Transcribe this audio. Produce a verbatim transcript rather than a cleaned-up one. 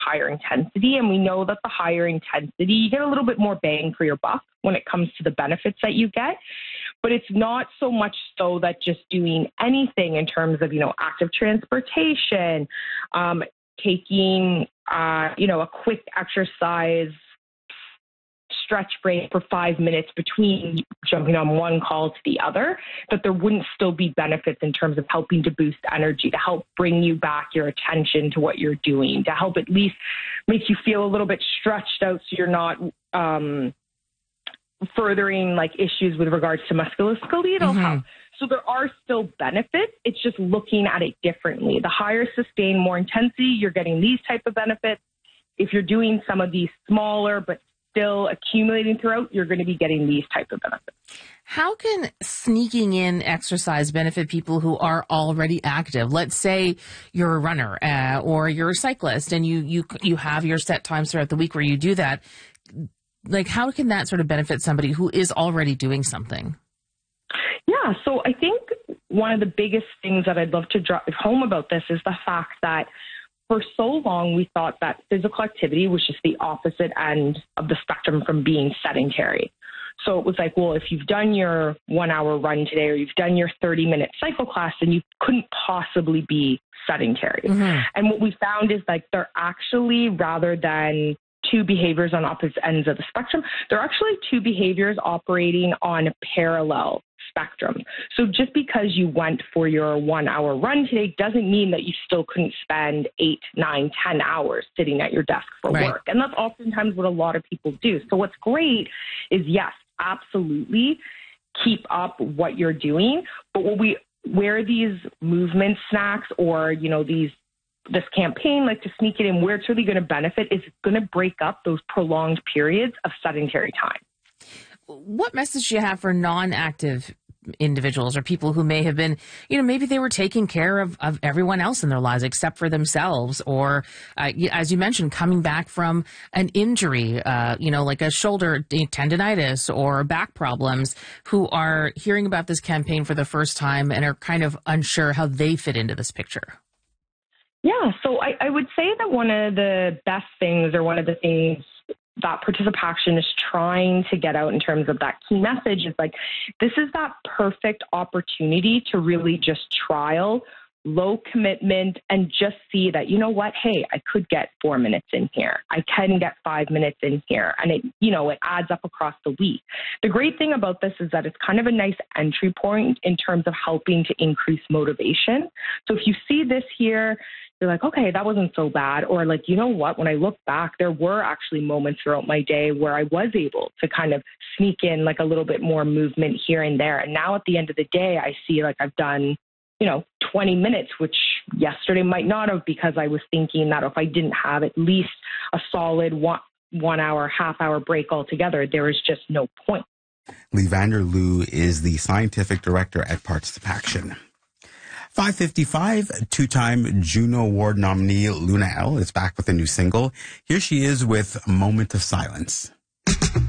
higher intensity. And we know that the higher intensity, you get a little bit more bang for your buck when it comes to the benefits that you get. But it's not so much so that just doing anything in terms of, you know, active transportation, um, taking, uh, you know, a quick exercise stretch break for five minutes between jumping on one call to the other, that there wouldn't still be benefits in terms of helping to boost energy, to help bring you back your attention to what you're doing, to help at least make you feel a little bit stretched out so you're not um, furthering like issues with regards to musculoskeletal Mm-hmm. health. So there are still benefits. It's just looking at it differently. The higher sustained, more intensity, you're getting these type of benefits. If you're doing some of these smaller but still accumulating throughout, you're going to be getting these type of benefits. How can sneaking in exercise benefit people who are already active? Let's say you're a runner uh, or you're a cyclist and you, you, you have your set times throughout the week where you do that. Like, how can that sort of benefit somebody who is already doing something? Yeah, so I think one of the biggest things that I'd love to drive home about this is the fact that for so long, we thought that physical activity was just the opposite end of the spectrum from being sedentary. So it was like, well, if you've done your one hour run today or you've done your thirty minute cycle class, then you couldn't possibly be sedentary. Mm-hmm. And what we found is like they're actually, rather than two behaviors on opposite ends of the spectrum, they're actually two behaviors operating on a parallel spectrum. So just because you went for your one hour run today doesn't mean that you still couldn't spend eight, nine, ten hours sitting at your desk for right. work. And that's oftentimes what a lot of people do. So what's great is, yes, absolutely keep up what you're doing. But what we, where these movement snacks or, you know, these this campaign, like to sneak it in, where it's really going to benefit is going to break up those prolonged periods of sedentary time. What message do you have for non-active individuals or people who may have been, you know, maybe they were taking care of, of everyone else in their lives except for themselves, or uh, as you mentioned, coming back from an injury, uh, you know, like a shoulder tendonitis or back problems, who are hearing about this campaign for the first time and are kind of unsure how they fit into this picture? Yeah, so I, I would say that one of the best things, or one of the things that Participation is trying to get out in terms of that key message, is like, this is that perfect opportunity to really just trial, low commitment, and just see that, you know what, hey, I could get four minutes in here. I can get five minutes in here. And it, you know, it adds up across the week. The great thing about this is that it's kind of a nice entry point in terms of helping to increase motivation. So if you see this here, you're like, okay, that wasn't so bad. Or like, you know what, when I look back, there were actually moments throughout my day where I was able to kind of sneak in like a little bit more movement here and there. And now at the end of the day, I see like I've done, you know, twenty minutes, which yesterday might not have, because I was thinking that if I didn't have at least a solid one, one hour, half hour break altogether, there is just no point. Levander Liu is the scientific director at Participation. five fifty-five, two-time Juno Award nominee Luna Elle is back with a new single. Here she is with Moment of Silence.